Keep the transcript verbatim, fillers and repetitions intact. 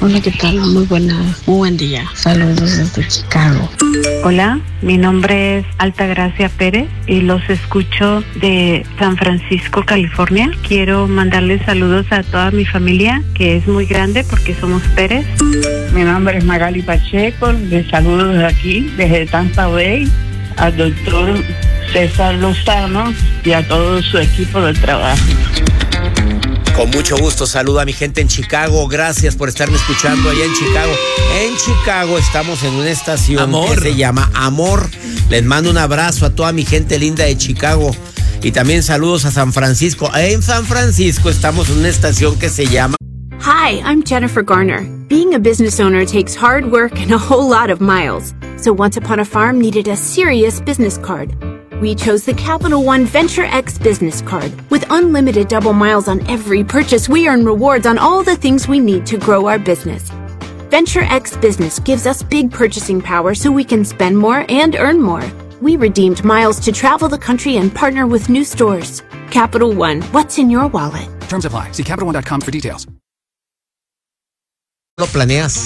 Hola, ¿qué tal? Muy buena, muy buen día. Saludos desde Chicago. Hola, mi nombre es Altagracia Pérez y los escucho de San Francisco, California. Quiero mandarles saludos a toda mi familia, que es muy grande porque somos Pérez. Mi nombre es Magali Pacheco, les saludo desde aquí, desde Tampa Bay, al doctor César Lozano y a todo su equipo de trabajo. Con mucho gusto, saludo a mi gente en Chicago. Gracias por estarme escuchando allá en Chicago. En Chicago estamos en una estación Amor. que se llama Amor. Les mando un abrazo a toda mi gente linda de Chicago. Y también saludos a San Francisco. En San Francisco estamos en una estación que se llama... Hi, I'm Jennifer Garner. Being a business owner takes hard work and a whole lot of miles. So Once Upon a Farm needed a serious business card. We chose the Capital One Venture X Business Card. With unlimited double miles on every purchase, we earn rewards on all the things we need to grow our business. Venture X Business gives us big purchasing power so we can spend more and earn more. We redeemed miles to travel the country and partner with new stores. Capital One, what's in your wallet? Terms apply. See Capital One dot com for details. ¿Lo planeas?